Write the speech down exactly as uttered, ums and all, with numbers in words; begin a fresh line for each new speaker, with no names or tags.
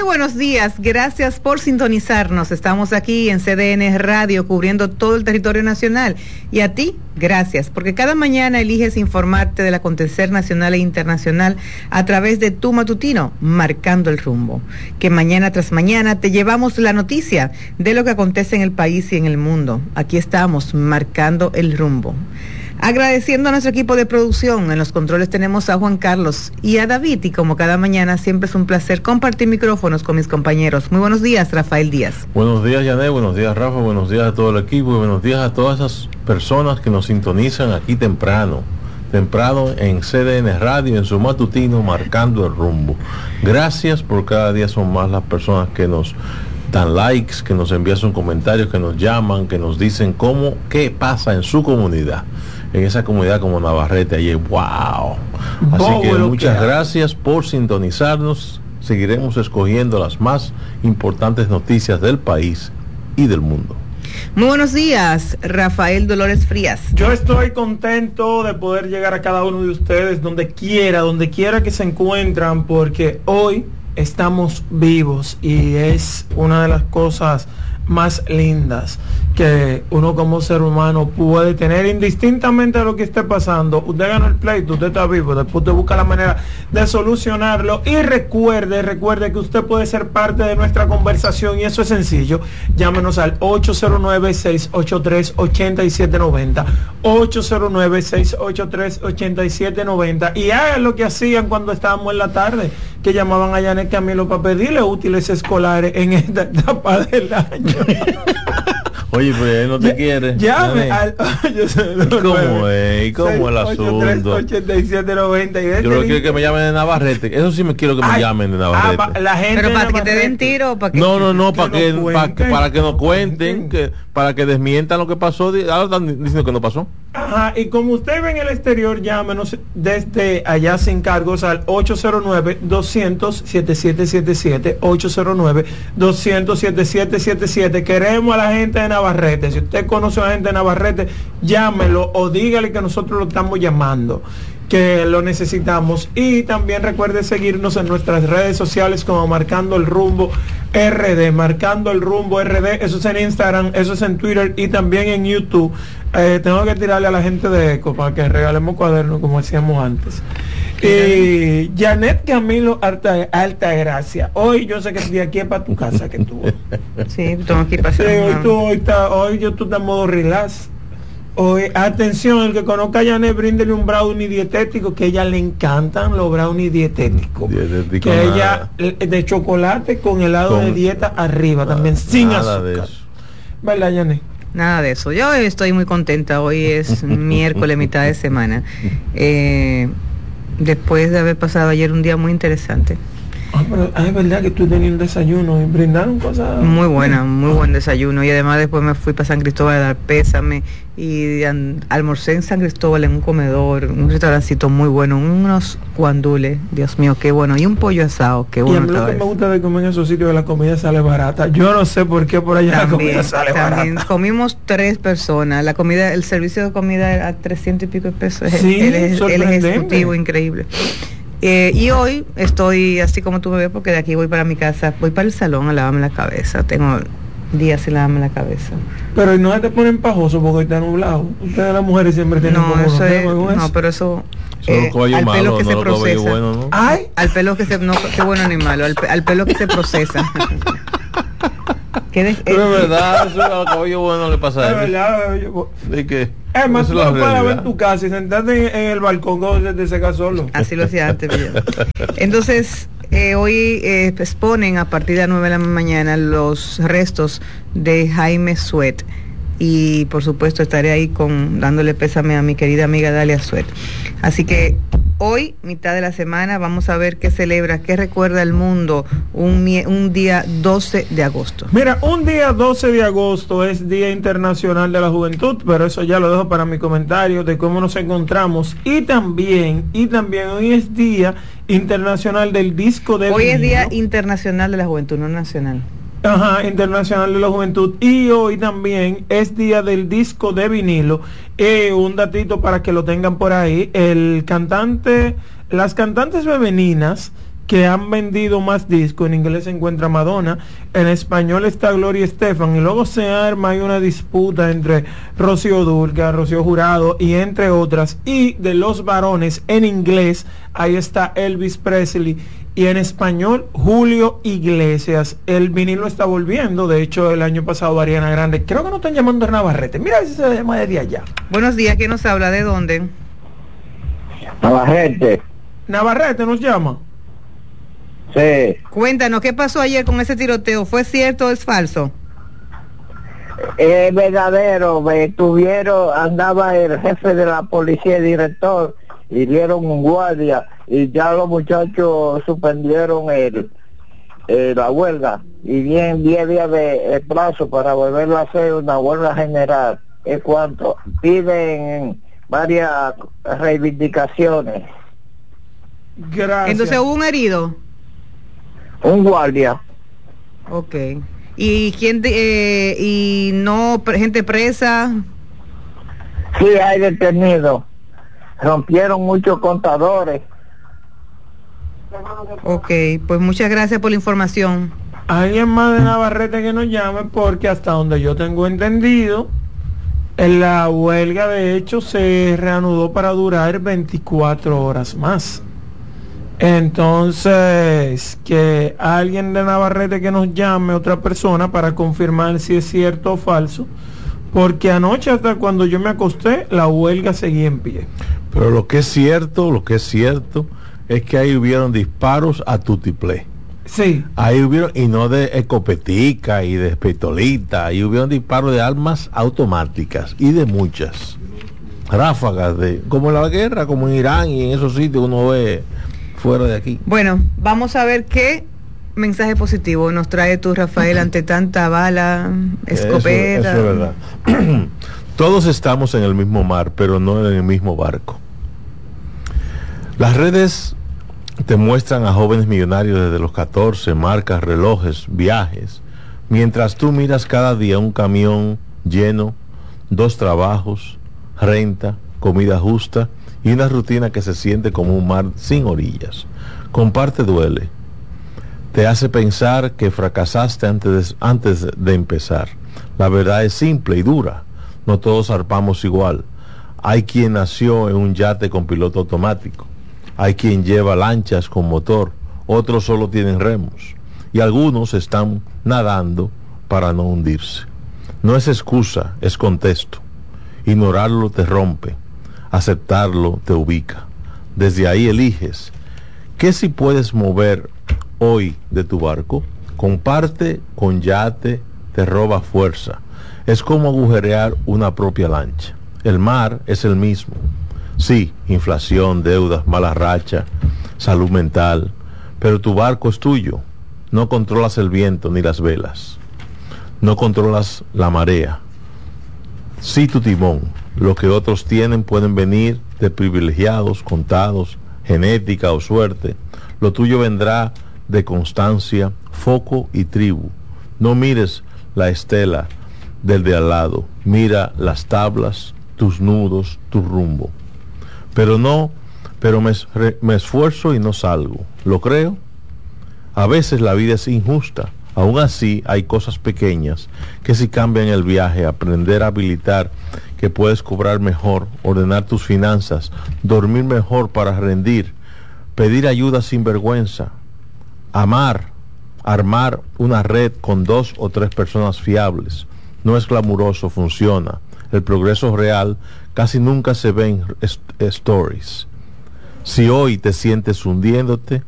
buenos días, gracias por sintonizarnos. Estamos aquí en C D N Radio cubriendo todo el territorio nacional. Y a ti, gracias, porque cada mañana eliges informarte del acontecer nacional e internacional a través de tu matutino, Marcando el Rumbo. Que mañana tras mañana te llevamos la noticia de lo que acontece en el país y en el mundo. Aquí estamos, Marcando el Rumbo. Agradeciendo a nuestro equipo de producción, en los controles tenemos a Juan Carlos y a David, y como cada mañana siempre es un placer compartir micrófonos con mis compañeros. Muy buenos días, Rafael Díaz.
Buenos días, Yané, buenos días, Rafa, buenos días a todo el equipo y buenos días a todas esas personas que nos sintonizan aquí temprano, temprano en C D N Radio, en su matutino Marcando el Rumbo. Gracias, por cada día son más las personas que nos dan likes, que nos envían sus comentarios, que nos llaman, que nos dicen cómo, qué pasa en su comunidad. En esa comunidad como Navarrete, allí, wow. Así oh, que muchas que gracias por sintonizarnos. Seguiremos escogiendo las más importantes noticias del país y del mundo.
Muy buenos días, Rafael Dolores Frías.
Yo estoy contento de poder llegar a cada uno de ustedes, donde quiera, donde quiera que se encuentran, porque hoy estamos vivos y es una de las cosas más lindas que uno como ser humano puede tener, indistintamente de lo que esté pasando. Usted gana el pleito, usted está vivo, después usted busca la manera de solucionarlo, y recuerde, recuerde que usted puede ser parte de nuestra conversación, y eso es sencillo. Llámenos al ocho cero nueve, seis ocho tres, ocho siete nueve cero, ocho cero nueve, seis ocho tres, ocho siete nueve cero, y hagan lo que hacían cuando estábamos en la tarde, que llamaban a Yanet Camilo para pedirle útiles escolares en esta etapa del año.
Oye, pues él no te ya, quiere.
Llame al
¿Cómo es? ¿Y cómo el asunto?
ochenta y siete noventa.
Yo no quiero que me llamen de Navarrete. Eso sí me quiero que me Ay, llamen de Navarrete.
Ah, la gente
Pero para que te den tiro, para que
No, no, no, para que,
no
para que para que nos cuenten, que para que desmientan lo que pasó. Ahora están diciendo que no pasó.
Ajá, y como usted ve en el exterior, llámenos desde allá sin cargos al ocho cero nueve, doscientos, setenta y siete setenta y siete, ocho cero nueve, doscientos, setenta y siete setenta y siete. Queremos a la gente de Navarrete. Si usted conoce a la gente de Navarrete, llámelo o dígale que nosotros lo estamos llamando, que lo necesitamos. Y también recuerde seguirnos en nuestras redes sociales como Marcando el Rumbo R D, Marcando el Rumbo R D. Eso es en Instagram, eso es en Twitter y también en YouTube. Eh, tengo que tirarle a la gente de Eco para que regalemos cuadernos como hacíamos antes. Y Yanet Camilo Alta, Altagracia, hoy yo sé que de aquí es para tu casa que tú.
Sí, tengo que pasar.
Sí, hoy, tú, hoy, está, hoy yo tú estás en modo relax. Hoy, atención, el que conozca a Yanet, bríndele un brownie dietético, que a ella le encantan los brownies dietéticos. Dietético que nada. Ella, de chocolate con helado con, de dieta arriba, nada, también sin azúcar. ¿Verdad, Yanet?
Nada de eso. Yo estoy muy contenta. Hoy es miércoles, mitad de semana. Eh, después de haber pasado ayer un día muy interesante.
Ah, pero ah, es verdad que tú tenías un desayuno y brindaron cosas
muy buena, muy buen desayuno, y además después me fui para San Cristóbal a dar pésame y an, almorcé en San Cristóbal en un comedor, un restaurancito muy bueno, unos guandules, Dios mío, qué bueno, y un pollo asado, qué bueno.
Y a mí lo que me gusta de comer en esos sitios, que la comida sale barata. Yo no sé por qué por allá también, la comida sale también barata.
Comimos tres personas, la comida, el servicio de comida a trescientos y pico de pesos.
Sí,
el, el, el ejecutivo increíble. Eh, y hoy estoy así como tú me ves, porque de aquí voy para mi casa, voy para el salón a lavarme la cabeza. Tengo días sin lavarme la cabeza.
Pero no se te ponen pajoso porque está nublado. Ustedes las mujeres siempre tienen
no, eso es, no, eso. pero eso
eh, al
malo, pelo que
no
se procesa.
Bueno, ¿no?
Ay,
al pelo que se no, qué bueno ni malo, al, al pelo que se procesa.
¿Qué de, pero es verdad, eso al cabello bueno le pasa a él. ¿De qué?
Es más, tú no puedes ver tu casa y sentarte en, en el balcón cuando se te seca solo.
Así lo hacía antes. Entonces, eh, hoy eh, exponen a partir de las nueve de la mañana los restos de Jaime Suet. Y por supuesto estaré ahí con dándole pésame a mi querida amiga Dalia Suet. Así que hoy, mitad de la semana, vamos a ver qué celebra, qué recuerda el mundo un, un día doce de agosto.
Mira, un día doce de agosto es Día Internacional de la Juventud, pero eso ya lo dejo para mi comentario de cómo nos encontramos. Y también, y también hoy es Día Internacional del Disco de
Hoy
vinilo.
Es Día Internacional de la Juventud, no nacional.
Ajá, Internacional de la Juventud. Y hoy también es Día del Disco de Vinilo. Eh, un datito para que lo tengan por ahí. El cantante, las cantantes femeninas que han vendido más discos. En inglés se encuentra Madonna, en español está Gloria Estefan, y luego se arma hay una disputa entre Rocío Dúrcal, Rocío Jurado y entre otras. Y de los varones en inglés ahí está Elvis Presley, y en español Julio Iglesias. El vinilo está volviendo. De hecho, el año pasado Ariana Grande, creo que no están llamando a Navarrete, mira si se llama desde allá.
Buenos días, ¿quién nos habla? ¿De dónde?
Navarrete.
Navarrete nos llama.
Sí.
Cuéntanos, ¿qué pasó ayer con ese tiroteo? ¿Fue cierto o es falso?
Es verdadero. Me tuvieron, andaba el jefe de la policía, el director, y dieron un guardia, y ya los muchachos suspendieron el, el la huelga, y bien diez días de el plazo para volverlo a hacer una huelga general. Es cuanto piden varias reivindicaciones.
Gracias.
Entonces, ¿hubo un herido?
Un guardia.
Ok. ¿Y quién de- eh, y no pre- gente presa?
Sí, hay detenidos. Rompieron muchos contadores.
Ok, pues muchas gracias por la información.
Alguien más de Navarrete que nos llame, porque hasta donde yo tengo entendido, en la huelga de hecho se reanudó para durar veinticuatro horas más. Entonces, que alguien de Navarrete que nos llame, otra persona, para confirmar si es cierto o falso, porque anoche hasta cuando yo me acosté, la huelga seguía en pie.
Pero lo que es cierto, lo que es cierto, es que ahí hubieron disparos a tutiplé.
Sí.
Ahí hubieron, y no de escopetica y de pistolita, ahí hubieron disparos de armas automáticas y de muchas ráfagas, de como en la guerra, como en Irán y en esos sitios uno ve fuera de aquí.
Bueno, vamos a ver qué mensaje positivo nos trae tú, Rafael, ante tanta bala, escopeta.
Eso, eso es verdad. Todos estamos en el mismo mar, pero no en el mismo barco. Las redes te muestran a jóvenes millonarios desde los catorce, marcas, relojes, viajes, mientras tú miras cada día un camión lleno, dos trabajos, renta, comida justa y una rutina que se siente como un mar sin orillas. Comparte duele. Te hace pensar que fracasaste antes de, antes de empezar. La verdad es simple y dura. No todos zarpamos igual. Hay quien nació en un yate con piloto automático. Hay quien lleva lanchas con motor. Otros solo tienen remos. Y algunos están nadando para no hundirse. No es excusa, es contexto. Ignorarlo te rompe. Aceptarlo te ubica. Desde ahí eliges. ¿Qué si puedes mover hoy de tu barco? Comparte con yate, te roba fuerza. Es como agujerear una propia lancha. El mar es el mismo. Sí, inflación, deudas, mala racha, salud mental, pero tu barco es tuyo. No controlas el viento ni las velas. No controlas la marea. Sí, tu timón. Lo que otros tienen pueden venir de privilegiados, contados, genética o suerte. Lo tuyo vendrá de constancia, foco y tribu. No mires la estela del de al lado. Mira las tablas, tus nudos, tu rumbo. Pero no, pero me, me esfuerzo y no salgo. ¿Lo creo? A veces la vida es injusta. Aún así hay cosas pequeñas que si cambian el viaje, aprender a habilitar que puedes cobrar mejor, ordenar tus finanzas, dormir mejor para rendir, pedir ayuda sin vergüenza, amar, armar una red con dos o tres personas fiables. No es glamuroso, funciona. El progreso real casi nunca se ve en est- stories. Si hoy te sientes hundiéndote,